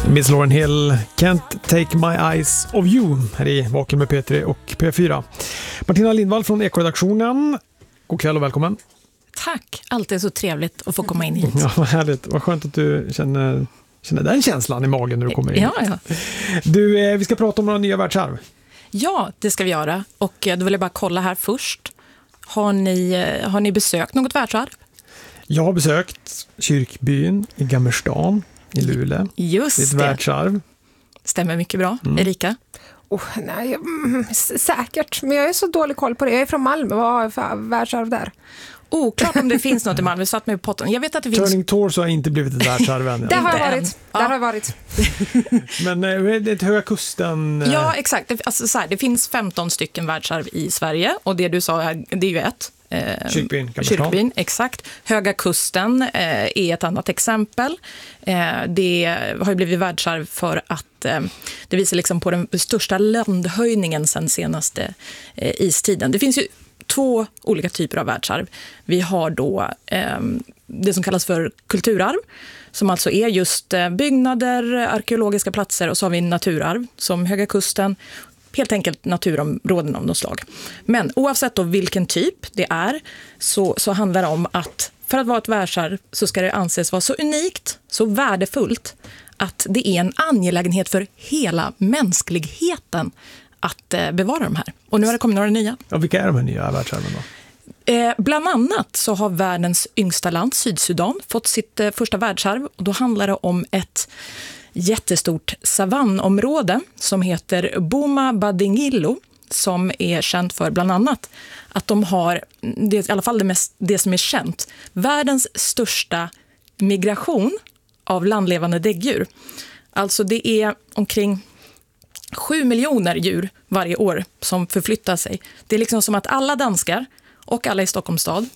Miss Lauryn Hill, Can't Take My Eyes Off You, här i Vaken med P3 och P4. Martina Lindvall från Ekoredaktionen, god kväll och välkommen. Tack, alltid så trevligt att få komma in hit. Ja, vad härligt, vad skönt att du känner den känslan i magen när du kommer in. Ja. Du, vi ska prata om några nya världsarv. Ja, det ska vi göra. Och då vill jag bara kolla här först. Har ni besökt något världsarv? Jag har besökt kyrkbyn i Gammerstan i Luleå. Just det. Ett världsarv. Stämmer mycket bra. Erika? Nej, säkert. Men jag är så dålig koll på det. Jag är från Malmö. Vad har jag för världsarv där? Klart om det finns något i Malmö. Satt med på potten. Jag vet att det finns... Turning Torso har inte blivit ett världsarv än. Där har jag varit. Men det Höga Kusten... Ja, exakt. Det finns 15 stycken världsarv i Sverige. Och det du sa här, det är ju ett. Kyrkbyn, exakt. Höga Kusten är ett annat exempel. Det har ju blivit världsarv för att det visar liksom på den största landhöjningen sedan senaste istiden. Det finns ju 2 olika typer av världsarv. Vi har då det som kallas för kulturarv, som alltså är just byggnader, arkeologiska platser, och så har vi naturarv som Höga Kusten, helt enkelt naturområden av något slag. Men oavsett då vilken typ det är så handlar det om att för att vara ett världsarv så ska det anses vara så unikt, så värdefullt att det är en angelägenhet för hela mänskligheten att bevara de här. Och nu har det kommit några nya. Ja, vilka är de här nya världsarven då? Bland annat så har världens yngsta land, Sydsudan, fått sitt första världsarv. Och då handlar det om ett jättestort savannområde som heter Boma Badingilo, som är känt för bland annat att de har, det är i alla fall det som är känt, världens största migration av landlevande däggdjur. Alltså det är omkring 7 miljoner djur varje år som förflyttar sig. Det är liksom som att alla danskar och alla i Stockholms stad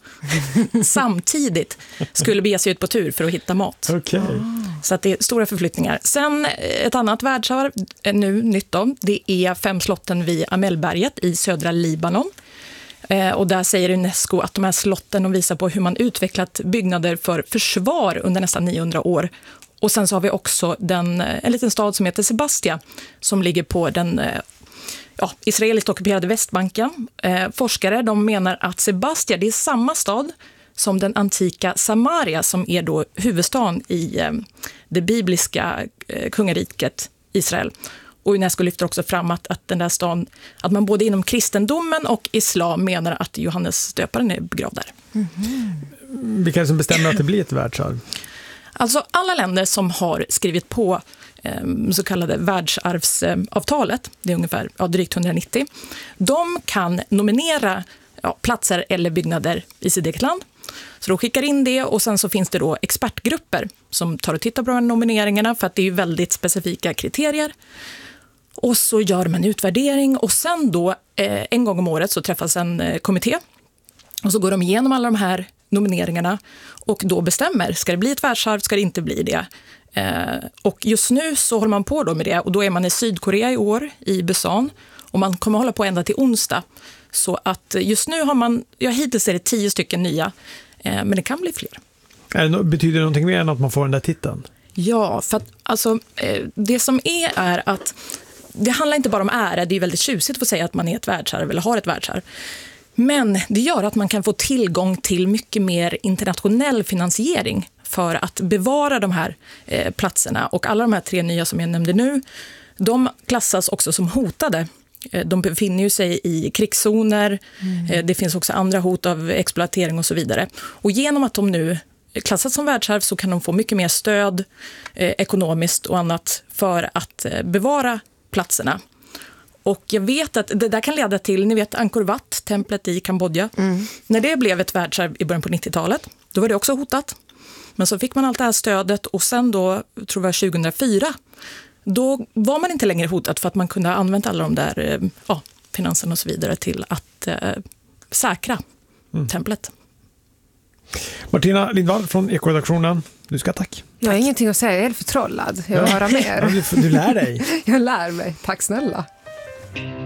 samtidigt skulle bege sig ut på tur för att hitta mat. Okay. Så att det är stora förflyttningar. Sen ett annat världsarv, nu nytt då, det är 5 slotten vid Amelberget i södra Libanon. Och där säger UNESCO att de här slotten visar på hur man utvecklat byggnader för försvar under nästan 900 år. Och sen så har vi också en liten stad som heter Sebastia som ligger på den israeliskt ockuperade Västbanken. Forskare de menar att Sebastia, det är samma stad som den antika Samaria som är då huvudstaden i det bibliska kungariket Israel. Och UNESCO lyfter också fram att den där staden, att man både inom kristendomen och islam menar att Johannes döparen är begravd där. Mm-hmm. Vilka är det som bestämmer att det blir ett världsarv? Alltså alla länder som har skrivit på så kallade världsarvsavtalet, det är ungefär drygt 190, de kan nominera platser eller byggnader i sitt eget land. Så då skickar in det och sen så finns det då expertgrupper som tar och tittar på de här nomineringarna för att det är ju väldigt specifika kriterier. Och så gör man en utvärdering och sen då en gång om året så träffas en kommitté och så går de igenom alla de här nomineringarna och då bestämmer, ska det bli ett världsarv, ska det inte bli det? Och just nu så håller man på då med det och då är man i Sydkorea i år, i Busan, och man kommer hålla på ända till onsdag. Så att just nu har man, hittills är det 10 stycken nya, men det kan bli fler. Betyder det någonting mer än att man får den där titeln? Ja, för att alltså, det som är att det handlar inte bara om ära, det är väldigt tjusigt att få säga att man är ett världsarv eller har ett världsarv. Men det gör att man kan få tillgång till mycket mer internationell finansiering för att bevara de här platserna. Och alla de här 3 nya som jag nämnde nu, de klassas också som hotade. De befinner ju sig i krigszoner, det finns också andra hot av exploatering och så vidare. Och genom att de nu klassas som världsarv så kan de få mycket mer stöd ekonomiskt och annat för att bevara platserna. Och jag vet att det där kan leda till, ni vet Angkor Wat, templet i Kambodja. När det blev ett världsarv i början på 90-talet, då var det också hotat. Men så fick man allt det här stödet och sen då, tror jag 2004, då var man inte längre hotat för att man kunde använda alla de där finanserna och så vidare till att säkra templet. Martina Lindvall från Ekoredaktionen, du ska tack. Jag har ingenting att säga, jag är helt förtrollad. Jag vill höra mer. Du lär dig. Jag lär mig, tack snälla.